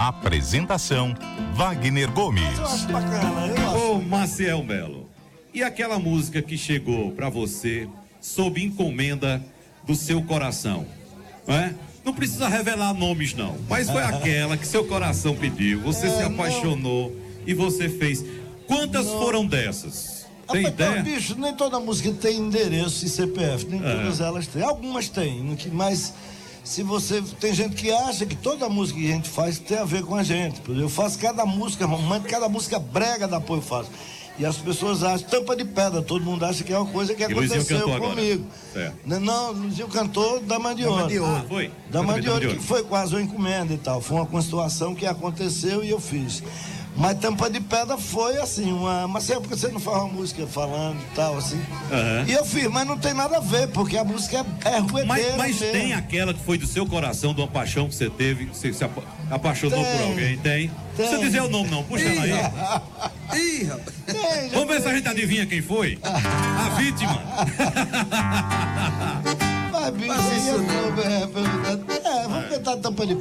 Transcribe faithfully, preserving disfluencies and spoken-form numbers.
Apresentação: Wagner Gomes. Eu acho bacana, eu acho. Ô, Maciel Melo, e aquela música que chegou pra você sob encomenda do seu coração, não é? Não precisa revelar nomes não, mas foi aquela que seu coração pediu, você é, se apaixonou não. e você fez. Quantas não. foram dessas? Tem Rapaz, ideia? Não, bicho, nem toda música tem endereço e C P F, nem é. todas elas têm. Algumas têm, mas se você... Tem gente que acha que toda música que a gente faz tem a ver com a gente. Eu faço cada música romântica, cada música brega da Apoio eu faço. E as pessoas acham, tampa de pedra, todo mundo acha que é uma coisa que e aconteceu comigo. Não, não, Luizinho cantou Dama de Ouro. Ah, foi? Dama de Ouro, que foi quase uma encomenda e tal. Foi uma situação que aconteceu e eu fiz. Mas Tampa de Pedra foi assim, uma. Mas sempre porque você não faz uma música falando e tal, assim. Uhum. E eu fiz, mas não tem nada a ver, porque a música é, é ruedeira. Mas, mas mesmo. Tem aquela que foi do seu coração, de uma paixão que você teve, que você se apaixonou tem, por alguém, tem? Não precisa dizer o nome, não, puxa ela aí. Ih, rapaz. Tem, Vamos ver se a gente adivinha quem foi? A vítima. Mas, bicho, mas isso não... é, vamos tentar Tampa de